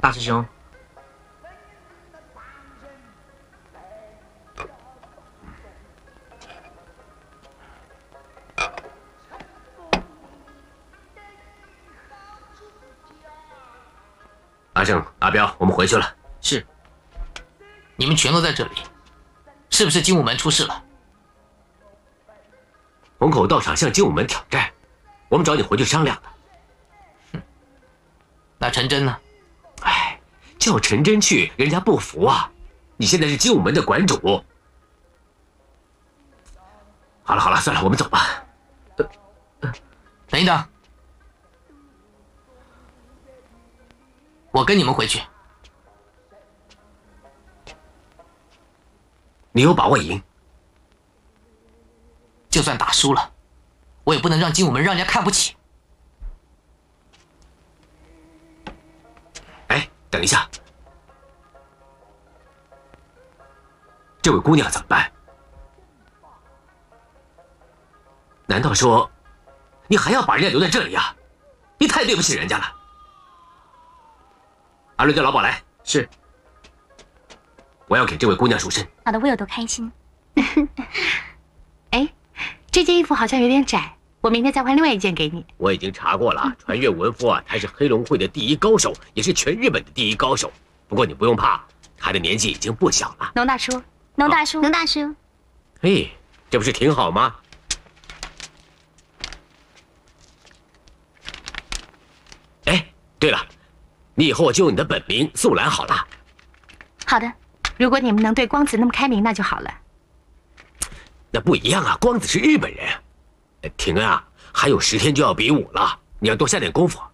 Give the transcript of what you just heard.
大师兄， 阿胜、阿彪，我们回去了。 是。你们全都在这里，是不是精武门出事了？ 虹口道场向精武门挑战，我们找你回去商量的。 那陈真呢？ 哎，叫陈真去，人家不服啊！你现在是精武门的馆主。好了好了，算了，我们走吧。 等一等，我跟你们回去。 你有把握赢？ 就算打输了，我也不能让精武门让人家看不起。 哎，等一下，这位姑娘怎么办？难道说你还要把人家留在这里啊？你太对不起人家了。阿伦叫老鸨来。 是。 我要给这位姑娘赎身。 好的，我有多开心。 哎，这件衣服好像有点窄，我明天再换另外一件给你。 我已经查过了，传阅文夫啊，他是黑龙会的第一高手，也是全日本的第一高手。不过你不用怕，他的年纪已经不小了。 农大叔， 农大叔，农大叔， 嘿，这不是挺好吗？哎，对了，你以后就用你的本名素兰好了。 好的。 如果你们能对光子那么开明，那就好了。 那不一样啊，光子是日本人。婷啊，还有10天就要比武了，你要多下点功夫。